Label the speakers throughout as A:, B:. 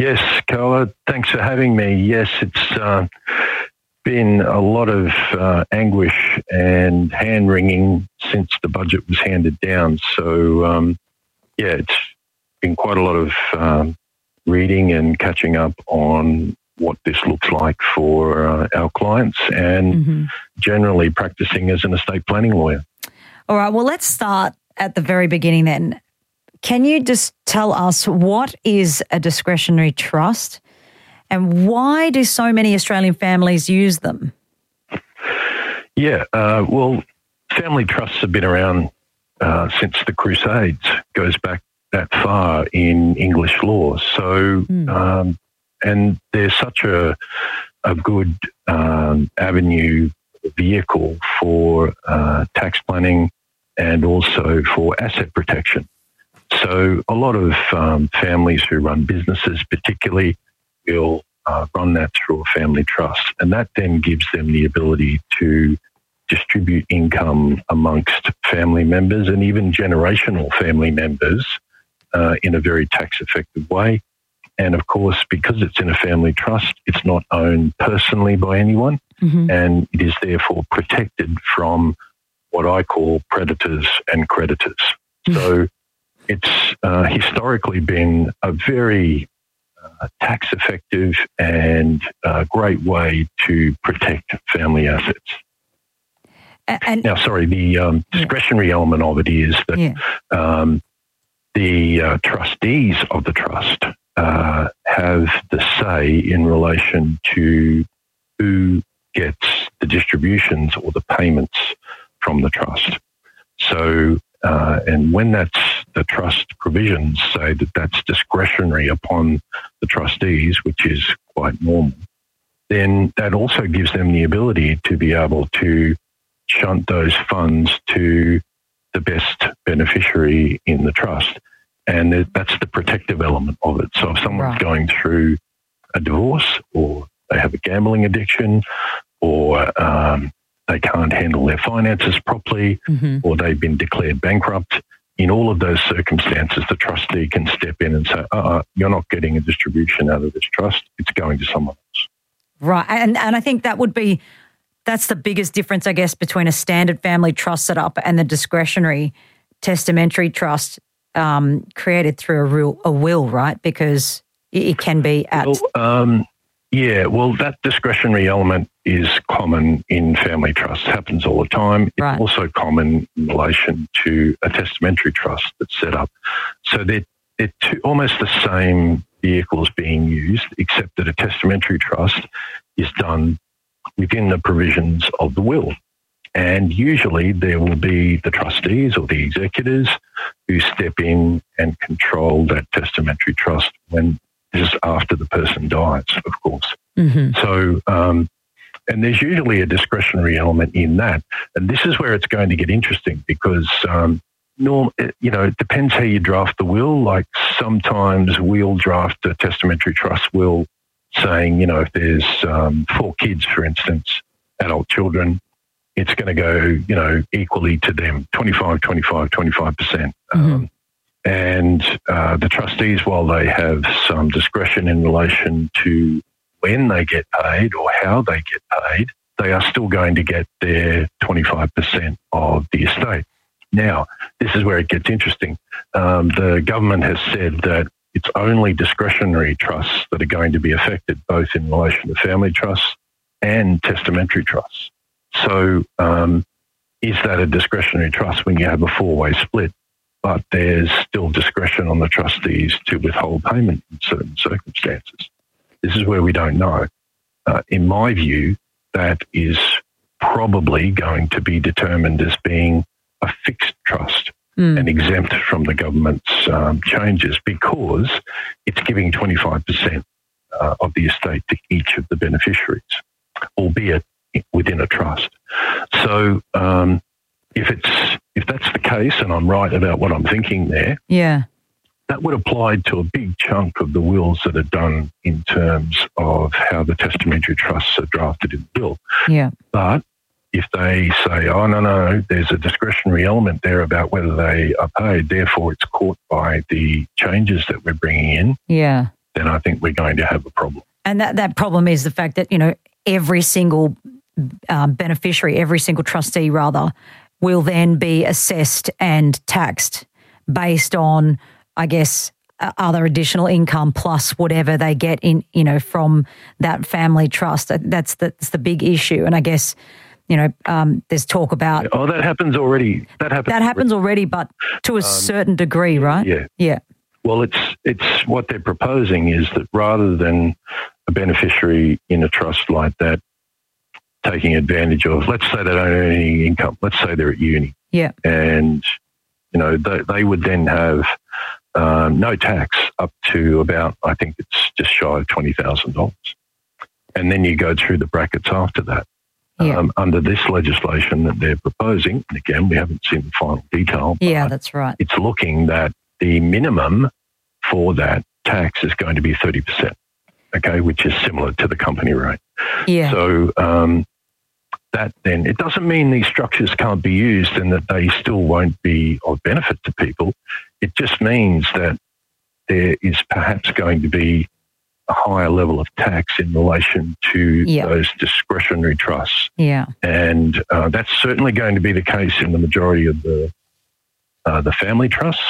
A: Yes, Carla, thanks for having me. Yes, it's been a lot of anguish and hand-wringing since the budget was handed down. So, it's been quite a lot of reading and catching up on what this looks like for our clients and generally practicing as an estate planning lawyer.
B: All right, well, let's start at the very beginning then. Can you just tell us what is a discretionary trust and why do so many Australian families use them?
A: Yeah, well, family trusts have been around since the Crusades, goes back that far in English law. So, and there's such a good avenue, vehicle for tax planning and also for asset protection. So a lot of families who run businesses particularly will run that through a family trust, and that then gives them the ability to distribute income amongst family members and even generational family members in a very tax-effective way. And of course, because it's in a family trust, it's not owned personally by anyone, and it is therefore protected from what I call predators and creditors. So it's historically been a very tax-effective and great way to protect family assets. Now, sorry, the discretionary element of it is that the trustees of the trust have the say in relation to who gets the distributions or the payments from the trust. So, and when that's the trust provisions say that that's discretionary upon the trustees, which is quite normal, then that also gives them the ability to be able to shunt those funds to the best beneficiary in the trust. And that's the protective element of it. So if someone's going through a divorce or they have a gambling addiction or they can't handle their finances properly or they've been declared bankrupt, in all of those circumstances, the trustee can step in and say, you're not getting a distribution out of this trust. It's going to someone else.
B: Right. And I think that's the biggest difference, I guess, between a standard family trust setup and the discretionary testamentary trust created through a will, right? Because it can be at...
A: Well, that discretionary element is common in family trusts, happens all the time. It's also common in relation to a testamentary trust that's set up. So they're almost the same vehicles being used, except that a testamentary trust is done within the provisions of the will. And usually there will be the trustees or the executors who step in and control that testamentary trust when just after the person dies, of course. So, and there's usually a discretionary element in that. And this is where it's going to get interesting because, it depends how you draft the will. Like sometimes we'll draft a testamentary trust will saying, if there's 4 kids, for instance, adult children, it's going to go, equally to them, 25%. And the trustees, while they have some discretion in relation to when they get paid or how they get paid, they are still going to get their 25% of the estate. Now, this is where it gets interesting. The government has said that it's only discretionary trusts that are going to be affected, both in relation to family trusts and testamentary trusts. So is that a discretionary trust when you have a 4-way split? But there's still discretion on the trustees to withhold payment in certain circumstances. This is where we don't know. In my view, that is probably going to be determined as being a fixed trust and exempt from the government's changes because it's giving 25% of the estate to each of the beneficiaries, albeit within a trust. So if that's the case, and I'm right about what I'm thinking there, that would apply to a big chunk of the wills that are done in terms of how the testamentary trusts are drafted in the will. But if they say, no, there's a discretionary element there about whether they are paid, therefore it's caught by the changes that we're bringing in, then I think we're going to have a problem.
B: And that problem is the fact that, every single beneficiary, every single trustee rather, will then be assessed and taxed based on, I guess, other additional income plus whatever they get in, from that family trust. That's the big issue. And I guess, there's talk about...
A: Oh, that happens already. That happens
B: already, but to a certain degree, right?
A: Yeah.
B: Yeah.
A: Well, it's what they're proposing is that rather than a beneficiary in a trust like that taking advantage of, let's say they don't earn any income, let's say they're at uni.
B: Yeah.
A: And, they would then have no tax up to about, I think it's just shy of $20,000. And then you go through the brackets after that.
B: Yeah.
A: Under this legislation that they're proposing, and again, we haven't seen the final detail.
B: Yeah, that's right.
A: It's looking that the minimum for that tax is going to be 30%, okay, which is similar to the company rate.
B: Yeah.
A: So that then, it doesn't mean these structures can't be used and that they still won't be of benefit to people. It just means that there is perhaps going to be a higher level of tax in relation to those discretionary trusts.
B: Yeah.
A: And that's certainly going to be the case in the majority of the family trusts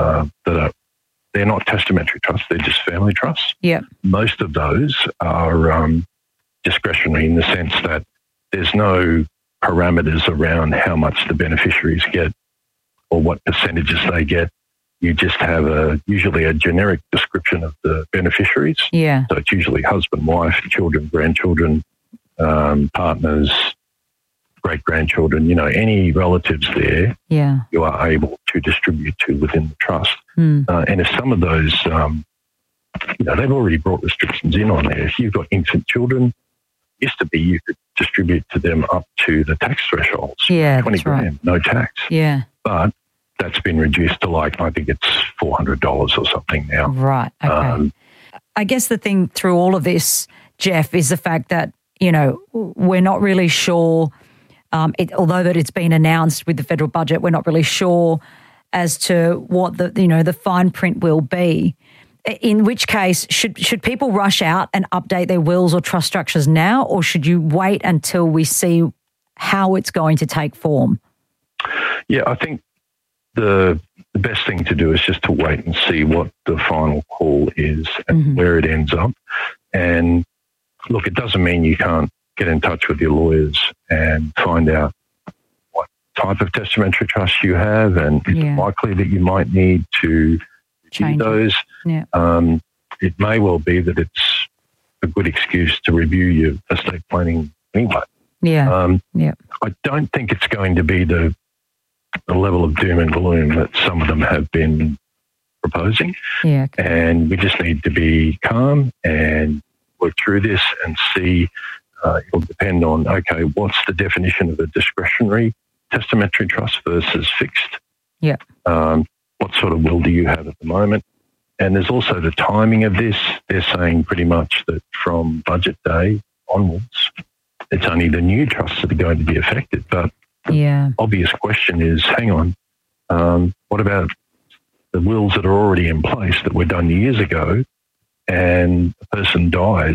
A: they're not testamentary trusts, they're just family trusts.
B: Yeah.
A: Most of those are discretionary in the sense that there's no parameters around how much the beneficiaries get or what percentages they get. You just have usually a generic description of the beneficiaries.
B: Yeah.
A: So it's usually husband, wife, children, grandchildren, partners, great-grandchildren, any relatives there, you are able to distribute to within the trust. And if some of those, they've already brought restrictions in on there. If you've got infant children, it used to be you could distribute to them up to the tax thresholds.
B: Yeah,
A: 20
B: that's
A: grand,
B: right.
A: no tax.
B: Yeah.
A: But that's been reduced to I think it's $400 or something now.
B: Right, okay. I guess the thing through all of this, Jeff, is the fact that, we're not really sure, although that it's been announced with the federal budget, we're not really sure as to what the fine print will be. In which case, should people rush out and update their wills or trust structures now, or should you wait until we see how it's going to take form?
A: Yeah, I think the best thing to do is just to wait and see what the final call is and where it ends up. And look, it doesn't mean you can't get in touch with your lawyers and find out what type of testamentary trust you have and is it likely that you might need to review those.
B: Yeah.
A: It may well be that it's a good excuse to review your estate planning anyway.
B: Yeah.
A: I don't think it's going to be the level of doom and gloom that some of them have been proposing.
B: Yeah. Okay.
A: And we just need to be calm and work through this and see. It'll depend on, okay, what's the definition of a discretionary testamentary trust versus fixed?
B: Yeah.
A: What sort of will do you have at the moment? And there's also the timing of this. They're saying pretty much that from budget day onwards, it's only the new trusts that are going to be affected. But the obvious question is, hang on, what about the wills that are already in place that were done years ago and the person dies,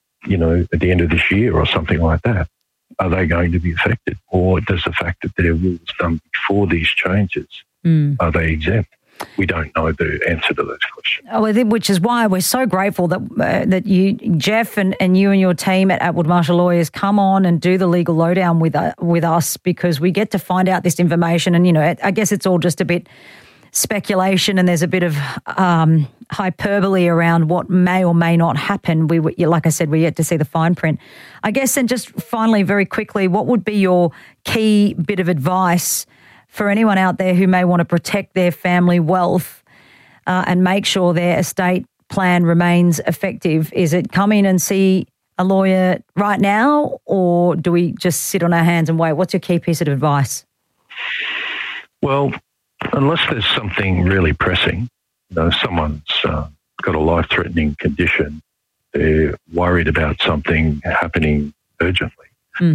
A: at the end of this year or something like that? Are they going to be affected? Or does the fact that their will was done before these changes, are they exempt? We don't know the answer to those questions.
B: Which is why we're so grateful that you, Jeff, and you and your team at Atwood Marshall Lawyers come on and do the legal lowdown with us, because we get to find out this information. And, I guess it's all just a bit speculation and there's a bit of hyperbole around what may or may not happen. Like I said, we're yet to see the fine print. I guess, and just finally, very quickly, what would be your key bit of advice for anyone out there who may want to protect their family wealth and make sure their estate plan remains effective? Is it come in and see a lawyer right now, or do we just sit on our hands and wait? What's your key piece of advice?
A: Well, unless there's something really pressing, someone's got a life-threatening condition, they're worried about something happening urgently,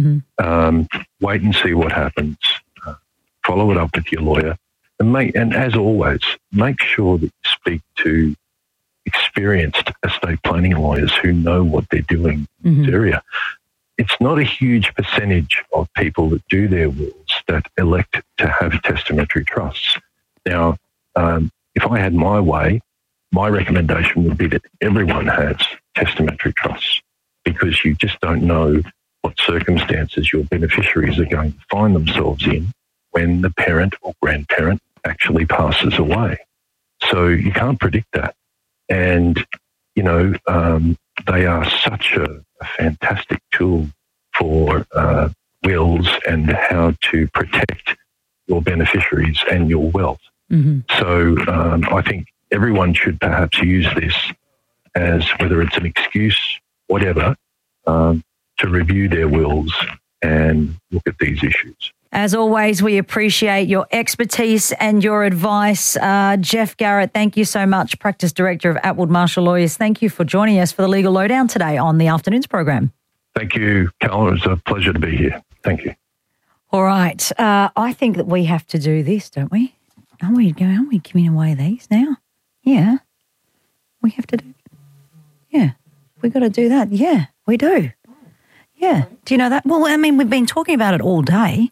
A: wait and see what happens. Follow it up with your lawyer, and as always, make sure that you speak to experienced estate planning lawyers who know what they're doing in this area. It's not a huge percentage of people that do their wills that elect to have testamentary trusts. Now, if I had my way, my recommendation would be that everyone has testamentary trusts, because you just don't know what circumstances your beneficiaries are going to find themselves in when the parent or grandparent actually passes away. So you can't predict that. And, they are such a fantastic tool for wills and how to protect your beneficiaries and your wealth. So I think everyone should perhaps use this as, whether it's an excuse, whatever, to review their wills and look at these issues.
B: As always, we appreciate your expertise and your advice. Jeff Garrett, thank you so much, Practice Director of Atwood Marshall Lawyers. Thank you for joining us for the Legal Lowdown today on the afternoon's program.
A: Thank you, Carla. It was a pleasure to be here. Thank you.
B: All right. I think that we have to do this, don't we? Aren't we giving away these now? Yeah. We have to do. Yeah. We got to do that. Yeah, we do. Yeah. Do you know that? Well, I mean, we've been talking about it all day.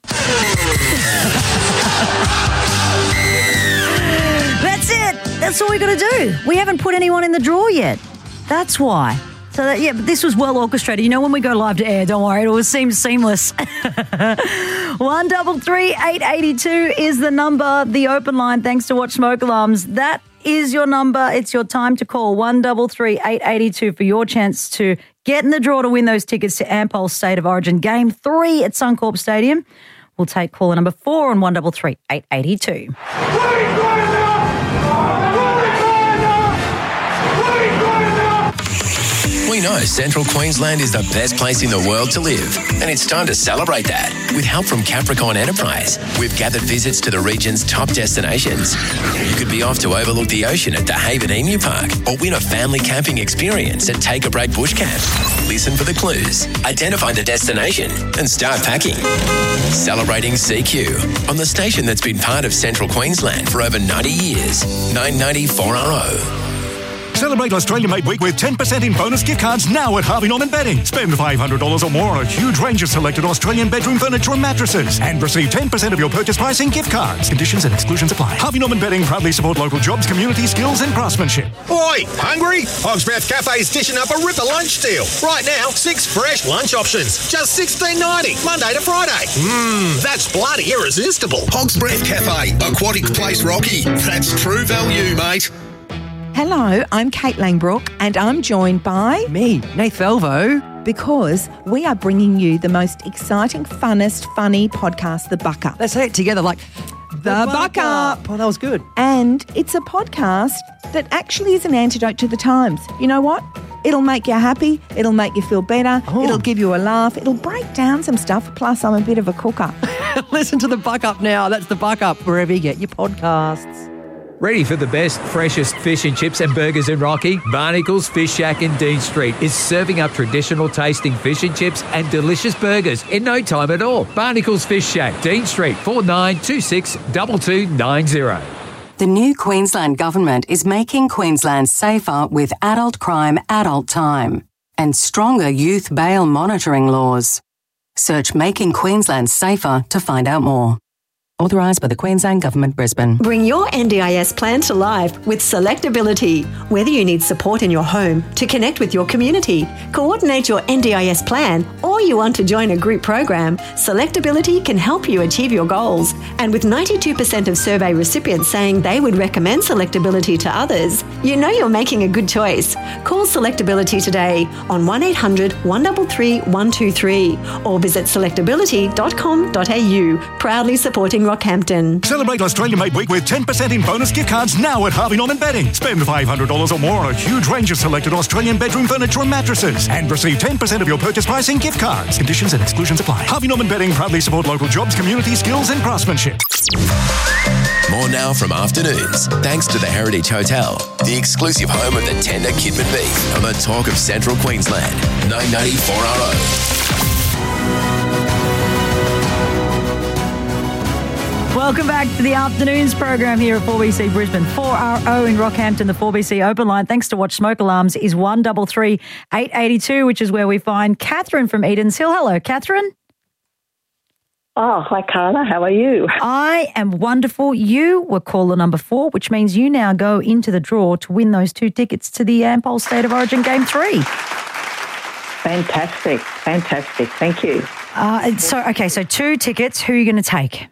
B: That's it. That's all we got to do. We haven't put anyone in the draw yet. That's why. So, but this was well orchestrated. You know, when we go live to air, don't worry, it always seems seamless. 133 882 is the number, the open line, thanks to Watch Smoke Alarms. That is your number. It's your time to call 133 882 for your chance to get in the draw to win those tickets to Ampol State of Origin Game 3 at Suncorp Stadium. We'll take caller number 4 on 133 882.
C: We know Central Queensland is the best place in the world to live, and it's time to celebrate that. With help from Capricorn Enterprise, we've gathered visits to the region's top destinations. You could be off to overlook the ocean at the Haven Emu Park, or win a family camping experience at Take a Break Bush Camp. Listen for the clues, identify the destination, and start packing. Celebrating CQ on the station that's been part of Central Queensland for over 90 years. 990 4RO.
D: Celebrate Australia Made Week with 10% in bonus gift cards now at Harvey Norman Bedding. Spend $500 or more on a huge range of selected Australian bedroom furniture and mattresses, and receive 10% of your purchase price in gift cards. Conditions and exclusions apply. Harvey Norman Bedding proudly support local jobs, community skills and craftsmanship.
E: Oi, hungry? Hogsmouth Cafe's dishing up a ripper lunch deal. Right now, 6 fresh lunch options. Just $16.90, Monday to Friday. That's bloody irresistible.
F: Hogsmouth Cafe, Aquatic Place Rocky. That's true value, mate.
G: Hello, I'm Kate Langbrook and I'm joined by...
H: me, Nath Velvo.
G: Because we are bringing you the most exciting, funnest, funny podcast, The Buck Up.
H: Let's say it together like...
G: The Buck Up.
H: Oh, that was good.
G: And it's a podcast that actually is an antidote to the times. You know what? It'll make you happy. It'll make you feel better.
H: Oh.
G: It'll give you a laugh. It'll break down some stuff. Plus, I'm a bit of a cooker.
H: Listen to The Buck Up now. That's The Buck Up, wherever you get your podcasts.
I: Ready for the best, freshest fish and chips and burgers in Rocky? Barnacles Fish Shack in Dean Street is serving up traditional tasting fish and chips and delicious burgers in no time at all. Barnacles Fish Shack, Dean Street, 4926 2290.
J: The new Queensland Government is making Queensland safer with adult crime, adult time, and stronger youth bail monitoring laws. Search Making Queensland Safer to find out more. Authorised by the Queensland Government, Brisbane.
K: Bring your NDIS plan to life with Selectability. Whether you need support in your home, to connect with your community, coordinate your NDIS plan, or you want to join a group program, Selectability can help you achieve your goals. And with 92% of survey recipients saying they would recommend Selectability to others, you know you're making a good choice. Call Selectability today on 1800 133 123 or visit selectability.com.au. Proudly supporting Rockhampton.
D: Celebrate Australia Made Week with 10% in bonus gift cards now at Harvey Norman Bedding. Spend $500 or more on a huge range of selected Australian bedroom furniture and mattresses, and receive 10% of your purchase price in gift cards. Conditions and exclusions apply. Harvey Norman Bedding proudly support local jobs, community skills and craftsmanship.
C: More now from Afternoons, thanks to the Heritage Hotel, the exclusive home of the tender Kidman beef on the talk of Central Queensland. 990 4RO.
B: Welcome back to the afternoons program here at 4BC Brisbane. 4RO in Rockhampton, the 4BC open line, thanks to Watch Smoke Alarms, is 133 882, which is where we find Catherine from Edens Hill. Hello, Catherine.
L: Oh, hi, Carla. How are you?
B: I am wonderful. You were caller number 4, which means you now go into the draw to win those 2 tickets to the Ampol State of Origin Game 3.
L: Fantastic. Thank you.
B: So 2 tickets. Who are you going to take?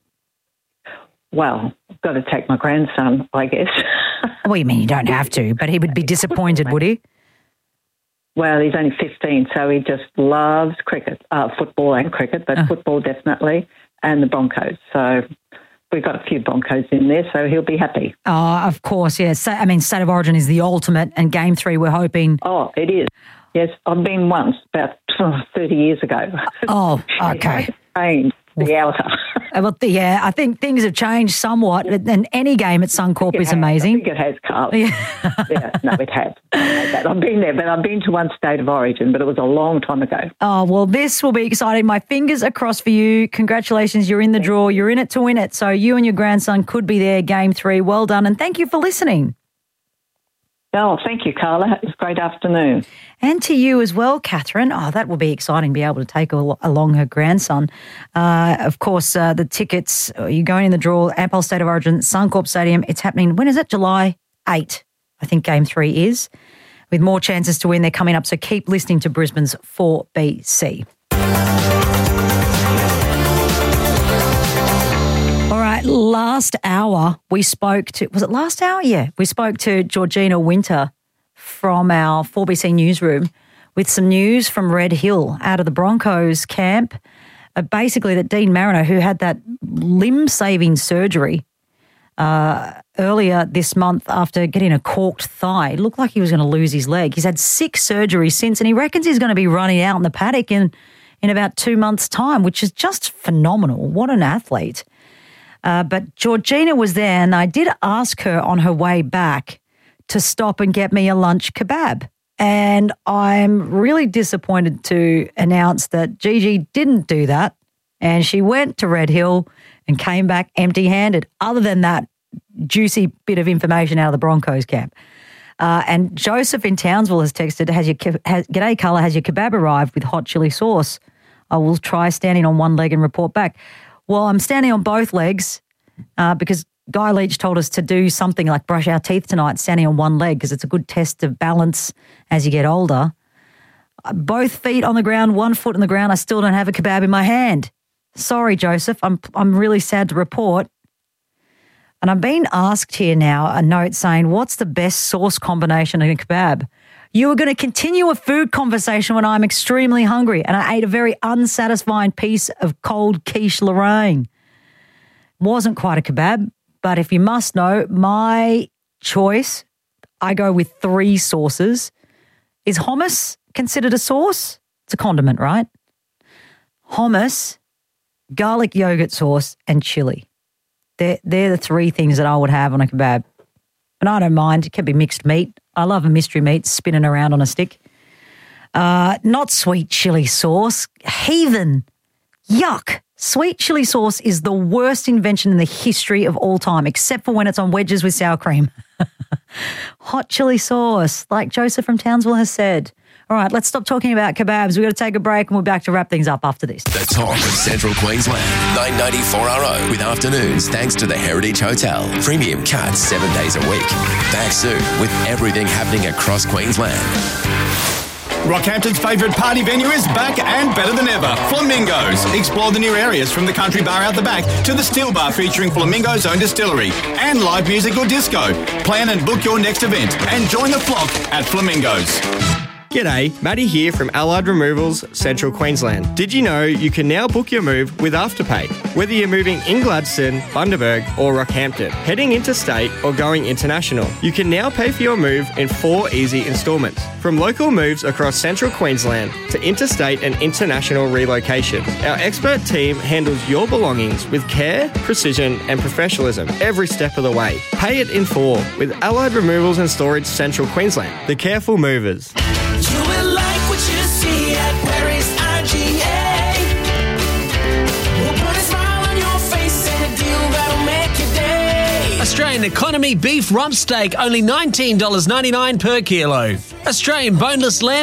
L: Well, I've got to take my grandson, I guess.
B: Well, you mean you don't have to, but he would be disappointed, would he?
L: Well, he's only 15, so he just loves cricket, football and cricket, but football definitely, and the Broncos. So we've got a few Broncos in there, so he'll be happy.
B: Oh, of course, yes. State of Origin is the ultimate, and Game 3 we're hoping...
L: Oh, it is. Yes, I've been once, about 30 years ago.
B: Oh, okay.
L: Changed the outer.
B: I think things have changed somewhat, and any game at Suncorp is amazing.
L: I think it has, Carl. No, it has. I've been there, but I've been to one State of Origin, but it was a long time ago.
B: Oh, well, this will be exciting. My fingers are crossed for you. Congratulations, you're in the draw. You're in it to win it. So you and your grandson could be there, Game 3. Well done, and thank you for listening.
L: Oh, thank you, Carla. It was a great afternoon.
B: And to you as well, Catherine. Oh, that will be exciting, be able to take along her grandson. Of course, the tickets, you're going in the draw, Ampol State of Origin, Suncorp Stadium. It's happening, when is it? July 8, I think Game 3 is. With more chances to win, they're coming up. So keep listening to Brisbane's 4BC. Last hour, we spoke to, was it last hour? Yeah, we spoke to Georgina Winter from our 4BC newsroom with some news from Red Hill out of the Broncos camp. Basically, that Dean Mariner, who had that limb-saving surgery earlier this month after getting a corked thigh, it looked like he was going to lose his leg. He's had 6 surgeries since, and he reckons he's going to be running out in the paddock in about 2 months' time, which is just phenomenal. What an athlete. But Georgina was there, and I did ask her on her way back to stop and get me a lunch kebab. And I'm really disappointed to announce that Gigi didn't do that, and she went to Red Hill and came back empty-handed, other than that juicy bit of information out of the Broncos camp. And Joseph in Townsville has texted, G'day, Carla, has your kebab arrived with hot chili sauce? I will try standing on one leg and report back. Well, I'm standing on both legs because Guy Leach told us to do something like brush our teeth tonight, standing on one leg, because it's a good test of balance as you get older. Both feet on the ground, 1 foot on the ground. I still don't have a kebab in my hand. Sorry, Joseph. I'm really sad to report. And I'm being asked here now a note saying, what's the best sauce combination in a kebab? You were going to continue a food conversation when I'm extremely hungry, and I ate a very unsatisfying piece of cold quiche Lorraine. Wasn't quite a kebab, but if you must know, my choice, I go with 3 sauces. Is hummus considered a sauce? It's a condiment, right? Hummus, garlic yogurt sauce, and chili. They're the 3 things that I would have on a kebab. And I don't mind. It can be mixed meat. I love a mystery meat spinning around on a stick. Not sweet chili sauce. Heathen. Yuck. Sweet chili sauce is the worst invention in the history of all time, except for when it's on wedges with sour cream. Hot chili sauce, like Joseph from Townsville has said. All right, let's stop talking about kebabs. We've got to take a break, and we're back to wrap things up after this.
C: The talk of Central Queensland, 994RO, with afternoons thanks to the Heritage Hotel. Premium cuts 7 days a week. Back soon with everything happening across Queensland.
M: Rockhampton's favourite party venue is back and better than ever. Flamingos. Explore the new areas from the country bar out the back to the still bar featuring Flamingo's own distillery and live music or disco. Plan and book your next event and join the flock at Flamingos.
N: G'day, Matty here from Allied Removals, Central Queensland. Did you know you can now book your move with Afterpay? Whether you're moving in Gladstone, Bundaberg or Rockhampton, heading interstate or going international, you can now pay for your move in 4 easy instalments. From local moves across Central Queensland to interstate and international relocation, our expert team handles your belongings with care, precision and professionalism every step of the way. Pay it in 4 with Allied Removals and Storage Central Queensland, the careful movers.
O: You will like what you see at Paris IGA. We'll put a smile on your face and a deal
P: Australian economy beef rump steak, only $19.99 per kilo. Australian boneless lamb